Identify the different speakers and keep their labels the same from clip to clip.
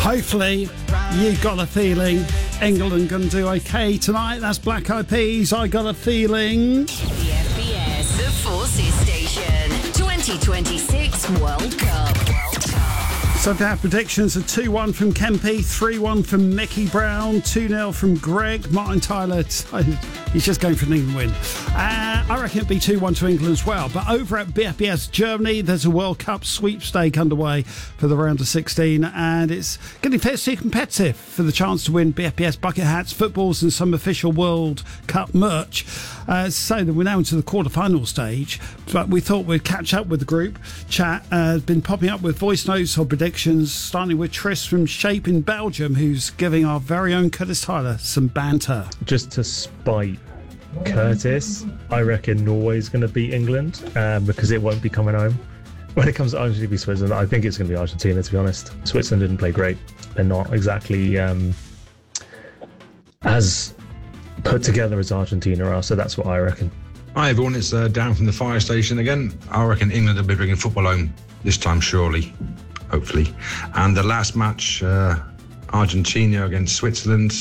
Speaker 1: Hopefully, you've got a feeling England going to do okay tonight. That's Black Eyed Peas. I got a feeling.
Speaker 2: The FBS, the Forces Station, 2026 World Cup.
Speaker 1: So to have predictions of 2-1 from Kempy, 3-1 from Mickey Brown, 2-0 from Greg. Martin Tyler, he's just going for an England win. I reckon it'd be 2-1 to England as well. But over at BFBS Germany, there's a World Cup sweepstake underway for the round of 16, and it's getting fiercely competitive for the chance to win BFBS bucket hats, footballs, and some official World Cup merch. So that we're now into the quarter-final stage, but we thought we'd catch up with the group chat. Been popping up with voice notes or predictions, starting with Tris from Shape in Belgium, who's giving our very own Curtis Tyler some banter.
Speaker 3: Just to spite Curtis, I reckon Norway's going to beat England because it won't be coming home. When it comes to Argentina v Switzerland, I think it's going to be Argentina, to be honest. Switzerland didn't play great. They're not exactly as put together as Argentina are, so that's what I reckon.
Speaker 4: Hi everyone, it's Dan from the fire station again. I reckon England will be bringing football home this time, surely, hopefully. And the last match, Argentina against Switzerland,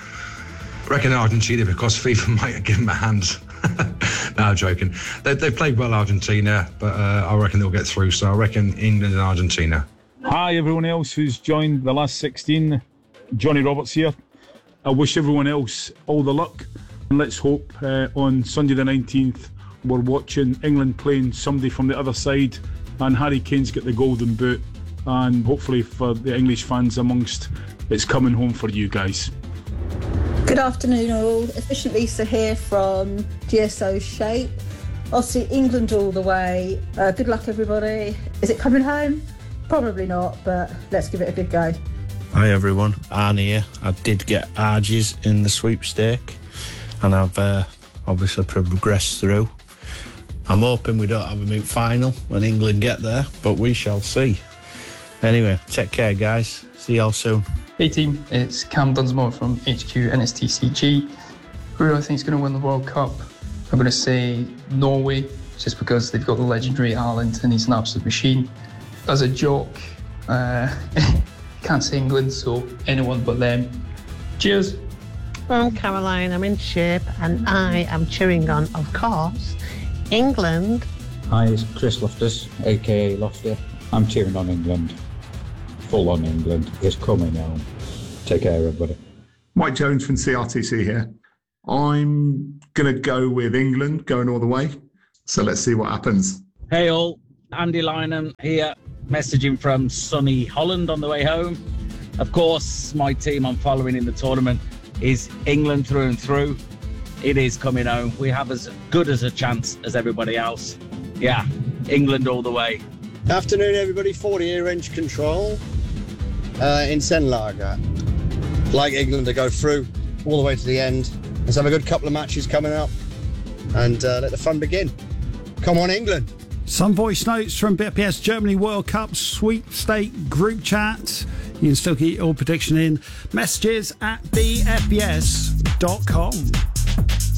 Speaker 4: I reckon Argentina, because FIFA might give them a hand. No, I'm joking. They've played well, Argentina, but I reckon they'll get through. So I reckon England and Argentina.
Speaker 5: Hi everyone else who's joined the last 16. Johnny Roberts here. I wish everyone else all the luck, and let's hope on Sunday the 19th we're watching England playing somebody from the other side and Harry Kane's got the golden boot, and hopefully for the English fans amongst, it's coming home for you guys.
Speaker 6: Good afternoon all, Efficient Lisa here from GSO Shape. Obviously England all the way. Good luck everybody. Is it coming home? Probably not, but let's give it a good go.
Speaker 7: Hi everyone, Arne here. I did get Arges in the sweepstake and I've obviously progressed through. I'm hoping we don't have a moot final when England get there, but we shall see. Anyway, take care guys, see y'all soon.
Speaker 8: Hey team, it's Cam Dunsmore from HQ NSTCG. Who do I think is going to win the World Cup? I'm going to say Norway, just because they've got the legendary Haaland and he's an absolute machine. As a joke, can't say England, so anyone but them. Cheers.
Speaker 9: I'm Caroline, I'm in Shape, and I am cheering on, of course, England.
Speaker 10: Hi, it's Chris Loftus, aka Lofty. I'm cheering on England. Full on England. It's coming home. Take care, everybody.
Speaker 11: Mike Jones from CRTC here. I'm going to go with England going all the way. So let's see what happens.
Speaker 12: Hey all, Andy Lynham here, messaging from sunny Holland on the way home. Of course, my team I'm following in the tournament is England through and through. It is coming home. We have as good as a chance as everybody else. Yeah, England all the way.
Speaker 13: Afternoon, everybody. 40 here, Range Control in Senlager. Like England to go through all the way to the end. Let's have a good couple of matches coming up and let the fun begin. Come on, England.
Speaker 1: Some voice notes from BFBS Germany World Cup sweepstake group chat. You can still get your prediction in. Messages at bfbs.com.